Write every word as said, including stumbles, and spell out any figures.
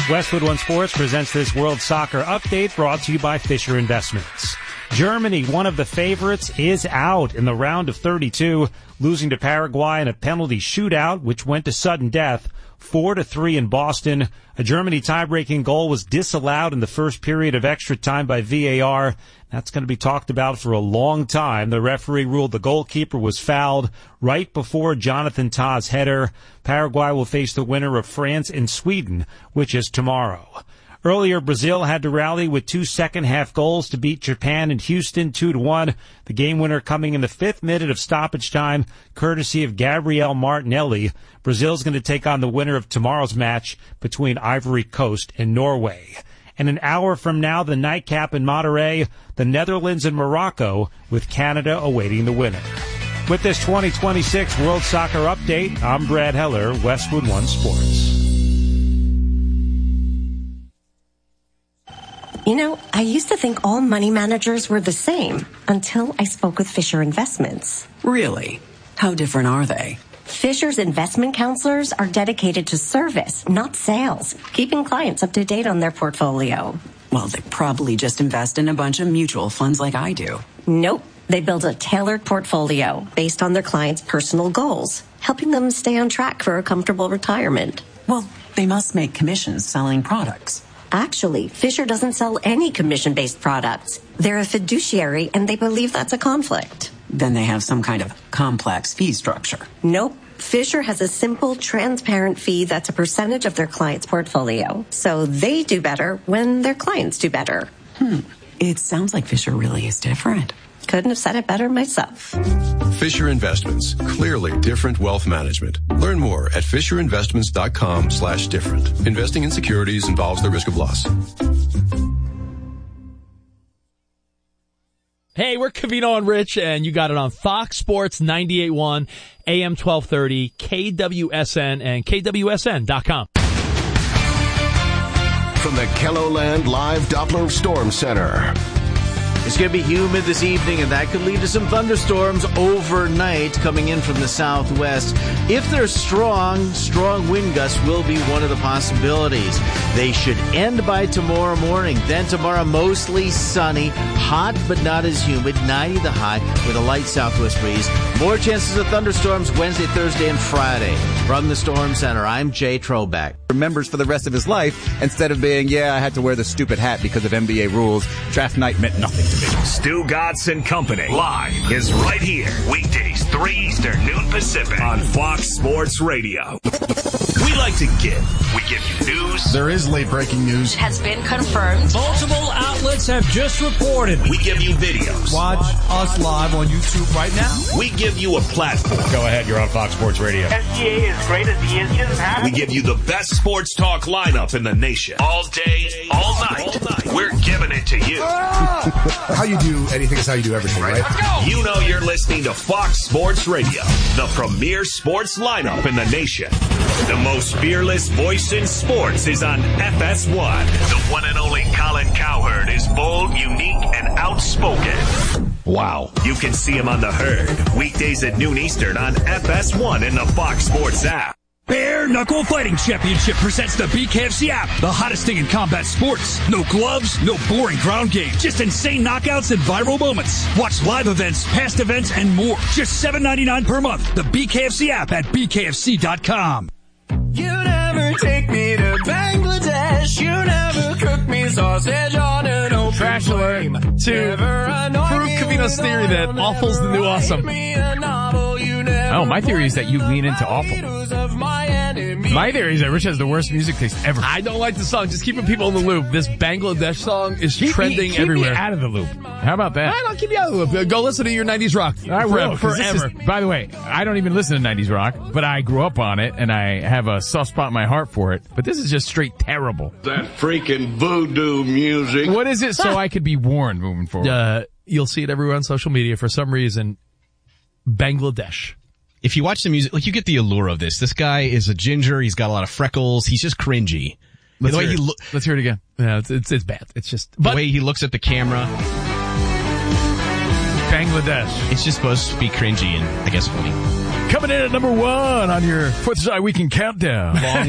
Westwood One Sports presents this World Soccer Update brought to you by Fisher Investments. Germany, one of the favorites, is out in the round of thirty-two, losing to Paraguay in a penalty shootout, which went to sudden death, four to three in Boston. A Germany tie-breaking goal was disallowed in the first period of extra time by V A R. That's going to be talked about for a long time. The referee ruled the goalkeeper was fouled right before Jonathan Tah's header. Paraguay will face the winner of France and Sweden, which is tomorrow. Earlier, Brazil had to rally with two second-half goals to beat Japan in Houston two to one. The game winner coming in the fifth minute of stoppage time, courtesy of Gabriel Martinelli. Brazil's going to take on the winner of tomorrow's match between Ivory Coast and Norway. And an hour from now, the nightcap in Monterrey, the Netherlands and Morocco, with Canada awaiting the winner. With this twenty twenty-six World Soccer Update, I'm Brad Heller, Westwood One Sports. You know, I used to think all money managers were the same until I spoke with Fisher Investments. Really? How different are they? Fisher's investment counselors are dedicated to service, not sales, keeping clients up to date on their portfolio. Well, they probably just invest in a bunch of mutual funds like I do. Nope. They build a tailored portfolio based on their clients' personal goals, helping them stay on track for a comfortable retirement. Well, they must make commissions selling products. Actually, Fisher doesn't sell any commission-based products. They're a fiduciary, and they believe that's a conflict. Then they have some kind of complex fee structure. Nope. Fisher has a simple, transparent fee that's a percentage of their client's portfolio. So they do better when their clients do better. Hmm. It sounds like Fisher really is different. Couldn't have said it better myself. Fisher Investments. Clearly different wealth management. Learn more at fisherinvestments.com slash different. Investing in securities involves the risk of loss. Hey, we're Covino and Rich, and you got it on Fox Sports ninety-eight point one, A M twelve thirty, K W S N, and K W S N dot com. From the Kelloland Live Doppler Storm Center. It's going to be humid this evening, and that could lead to some thunderstorms overnight coming in from the southwest. If they're strong, strong wind gusts will be one of the possibilities. They should end by tomorrow morning. Then tomorrow, mostly sunny, hot but not as humid, ninety the high with a light southwest breeze. More chances of thunderstorms Wednesday, Thursday, and Friday. From the Storm Center, I'm Jay Troback. Remembers for the rest of his life, instead of being, yeah, I had to wear the stupid hat because of N B A rules, draft night meant nothing to me. Stu Godson Company live is right here. Weekdays, three Eastern, noon Pacific on Fox Sports Radio. We like to give. We give you news. There is late breaking news. Has been confirmed. Multiple outlets have just reported. We give you videos. Watch us live on YouTube right now. We give you a platform. Go ahead, you're on Fox Sports Radio. S G A is great as he is. He doesn't have We give you the best sports talk lineup in the nation. All day, all night. All night. We're giving it to you. How you do anything is how you do everything, right? Let's go. You know you're listening to Fox Sports Radio, the premier sports lineup in the nation. The most fearless voice in sports is on F S one. The one and only Colin Cowherd is bold, unique, and outspoken. Wow. You can see him on The Herd, weekdays at noon Eastern on F S one in the Fox Sports app. Bare Knuckle Fighting Championship presents the B K F C app, the hottest thing in combat sports. No gloves, no boring ground game, just insane knockouts and viral moments. Watch live events, past events, and more. Just seven ninety-nine per month. The B K F C app at B K F C dot com. You never take me to Bangladesh. You never cook me sausage on an open Trash alert to prove Covino's theory that awful's the new awesome. Oh, my theory is that you lean into awful. My theory is that Rich has the worst music taste ever. I don't like the song. Just keeping people in the loop. This Bangladesh song is keep trending me, keep everywhere. Me out of the loop. How about that? I don't keep you out of the loop. Go listen to your nineties rock. I will. Forever. Is, by the way, I don't even listen to nineties rock, but I grew up on it, and I have a soft spot in my heart for it. But this is just straight terrible. That freaking voodoo music. What is it so I could be warned moving forward? Uh, you'll see it everywhere on social media. For some reason, Bangladesh. If you watch the music, like, you get the allure of this. This guy is a ginger. He's got a lot of freckles. He's just cringy. Let's, the way hear, he lo- it. Let's hear it again. Yeah, it's, it's, it's bad. It's just... The way he looks at the camera. Bangladesh. It's just supposed to be cringy and, I guess, funny. Coming in at number one on your fourth of July weekend countdown.